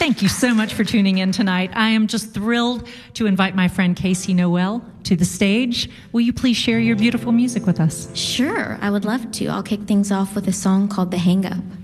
Thank you so much for tuning in tonight. I am just thrilled to invite my friend Casey Noel to the stage. Will you please share your beautiful music with us? Sure, I would love to. I'll kick things off with a song called The Hang Up.